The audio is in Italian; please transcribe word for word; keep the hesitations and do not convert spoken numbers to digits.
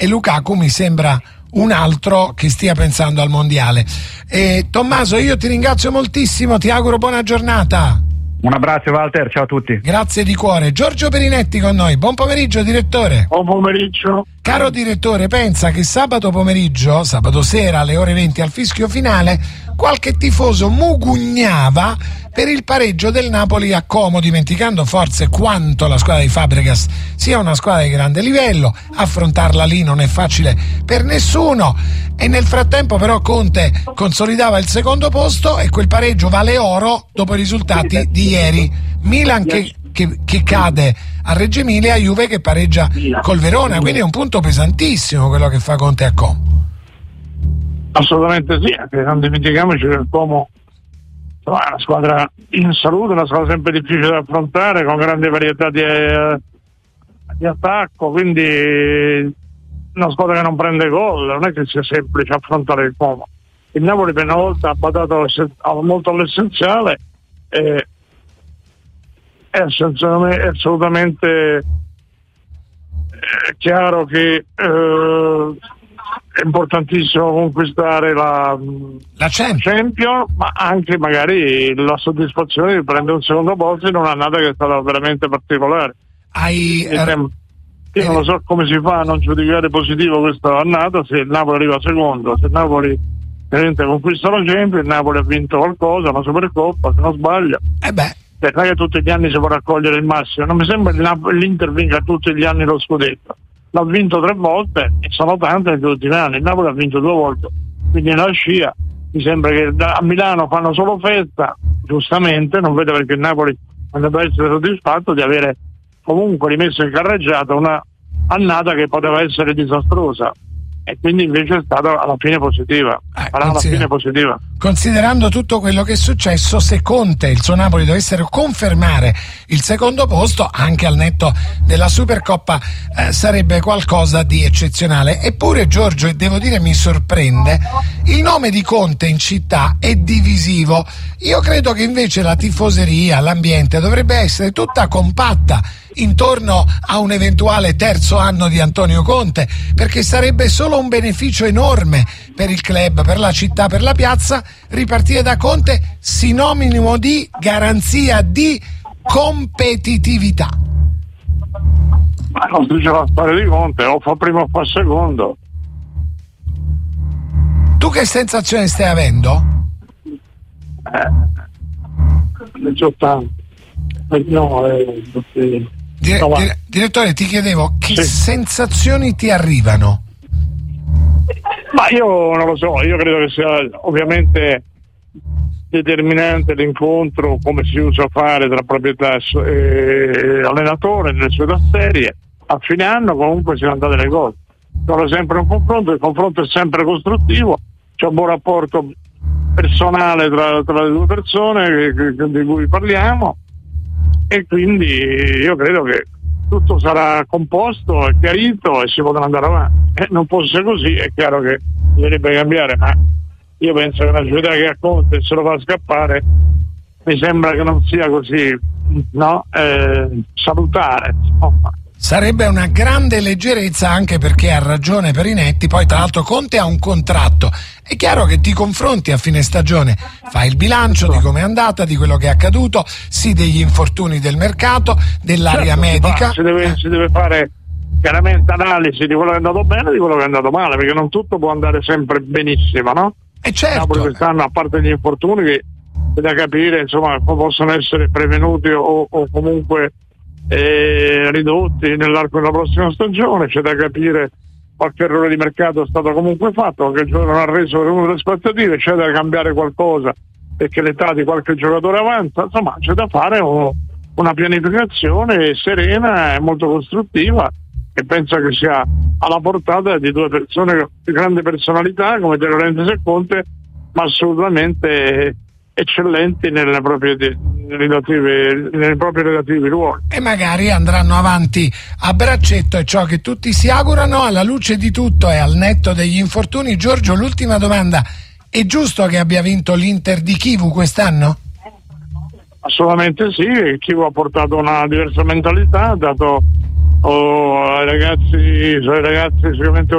e Lukaku mi sembra un altro che stia pensando al mondiale. E Tommaso, io ti ringrazio moltissimo, ti auguro buona giornata. Un abbraccio Walter, ciao a tutti. Grazie di cuore. Giorgio Perinetti con noi. Buon pomeriggio direttore. Buon pomeriggio. Caro direttore, pensa che sabato pomeriggio, sabato sera alle ore venti al fischio finale, qualche tifoso mugugnava per il pareggio del Napoli a Como, dimenticando forse quanto la squadra di Fabregas sia una squadra di grande livello. Affrontarla lì non è facile per nessuno, e nel frattempo però Conte consolidava il secondo posto e quel pareggio vale oro dopo i risultati di ieri. Milan che, che, che cade a Reggio Emilia, Juve che pareggia col Verona, quindi è un punto pesantissimo quello che fa Conte a Como. Assolutamente sì, anche non dimentichiamoci che il Como è una squadra in salute, una squadra sempre difficile da affrontare, con grande varietà di, eh, di attacco, quindi una squadra che non prende gol, non è che sia semplice affrontare il Como. Il Napoli per una volta ha badato molto all'essenziale, e è assolutamente, è assolutamente è chiaro che eh, è importantissimo conquistare la, la Champions, ma anche magari la soddisfazione di prendere un secondo posto in un'annata che è stata veramente particolare. Hai, Io eh, non lo so come si fa a non giudicare positivo questa annata se il Napoli arriva secondo, se il Napoli veramente conquista la Champions, il Napoli ha vinto qualcosa, una Supercoppa, se non sbaglio. Eh beh. Non è che tutti gli anni si può raccogliere il massimo, non mi sembra che l'Inter vinca tutti gli anni lo scudetto. L'ha vinto tre volte e sono tante negli ultimi anni. Il Napoli ha vinto due volte, quindi nella scia mi sembra che a Milano fanno solo festa, giustamente, non vedo perché il Napoli non debba essere soddisfatto di avere comunque rimesso in carreggiata una annata che poteva essere disastrosa, e quindi invece è stata alla fine positiva. Eh, alla fine positiva. Considerando tutto quello che è successo, se Conte e il suo Napoli dovessero confermare il secondo posto, anche al netto della Supercoppa, eh, sarebbe qualcosa di eccezionale. Eppure, Giorgio, e devo dire mi sorprende, il nome di Conte in città è divisivo. Io credo che invece la tifoseria, l'ambiente dovrebbe essere tutta compatta intorno a un eventuale terzo anno di Antonio Conte, perché sarebbe solo un beneficio enorme per il club, per la città, per la piazza, ripartire da Conte, sinonimo di garanzia di competitività. Ma non si dice la storia di Conte, o fa primo o fa secondo. Tu che sensazione stai avendo? Eh, ottanta. No, eh, sì. Dire, no, dire, direttore, ti chiedevo che sì. sensazioni ti arrivano? Ma io non lo so, io credo che sia ovviamente determinante l'incontro, come si usa a fare tra proprietà e allenatore nelle sue serie. A fine anno comunque si sono andate le cose. Sono sempre un confronto, il confronto è sempre costruttivo, c'è un buon rapporto personale tra, tra le due persone che, che, di cui parliamo, e quindi io credo che tutto sarà composto e chiarito e si potrà andare avanti. Eh, non fosse così è chiaro che bisognerebbe cambiare, ma io penso che una società che ha Conte se lo fa scappare mi sembra che non sia così, no? Eh, salutare, insomma. Sarebbe una grande leggerezza, anche perché ha ragione Perinetti, poi tra l'altro Conte ha un contratto. È chiaro che ti confronti a fine stagione, fai il bilancio di come è andata, di quello che è accaduto, sì, degli infortuni del mercato, dell'area certo, medica. Si, fa, si, deve, eh. si deve fare chiaramente analisi di quello che è andato bene e di quello che è andato male, perché non tutto può andare sempre benissimo, no? E certo. Napoli quest'anno, a parte gli infortuni che c'è da capire, insomma, possono essere prevenuti o, o comunque eh, ridotti nell'arco della prossima stagione, c'è da capire qualche errore di mercato è stato comunque fatto, qualche giocatore non ha reso uno delle aspettative, c'è da cambiare qualcosa perché l'età di qualche giocatore avanza, insomma c'è da fare un, una pianificazione serena e molto costruttiva, che penso che sia alla portata di due persone di grande personalità come De Laurentiis e Conte, ma assolutamente eccellenti nelle proprie relative, nei propri relativi ruoli. E magari andranno avanti a braccetto, è ciò che tutti si augurano. Alla luce di tutto e al netto degli infortuni, Giorgio, l'ultima domanda: è giusto che abbia vinto l'Inter di Chivu quest'anno? Assolutamente sì, Chivu ha portato una diversa mentalità, ha dato oh, ai ragazzi, ai ragazzi sicuramente